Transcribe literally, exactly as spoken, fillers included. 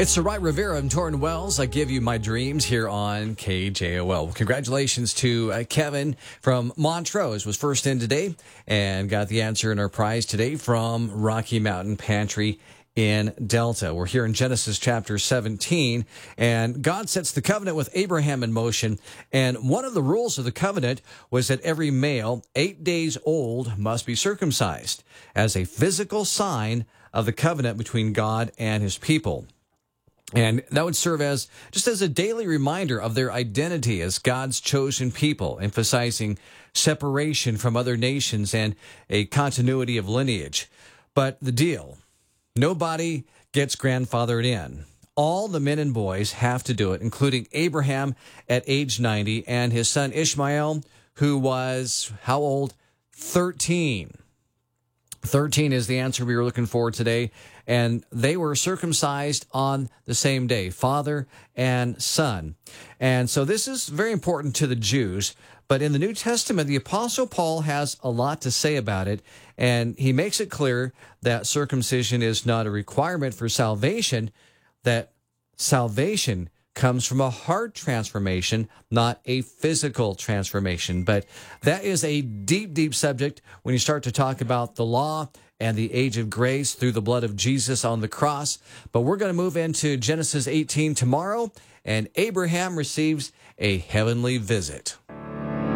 It's Sarai Rivera and Torrin Wells. I give you my dreams here on K J O L. Congratulations to uh, Kevin from Montrose, was first in today and got the answer in our prize today from Rocky Mountain Pantry in Delta. We're here in Genesis chapter seventeen, and God sets the covenant with Abraham in motion. And one of the rules of the covenant was that every male, eight days old, must be circumcised as a physical sign of the covenant between God and his people. And that would serve as just as a daily reminder of their identity as God's chosen people, emphasizing separation from other nations and a continuity of lineage. But the deal, nobody gets grandfathered in. All the men and boys have to do it, including Abraham at age ninety and his son Ishmael, who was how old? thirteen. thirteen is the answer we were looking for today. And they were circumcised on the same day, father and son. And so this is very important to the Jews. But in the New Testament, the Apostle Paul has a lot to say about it. And he makes it clear that circumcision is not a requirement for salvation, that salvation comes from a heart transformation, not a physical transformation. But that is a deep, deep subject when you start to talk about the law and the age of grace through the blood of Jesus on the cross. But we're going to move into Genesis eighteen tomorrow, and Abraham receives a heavenly visit.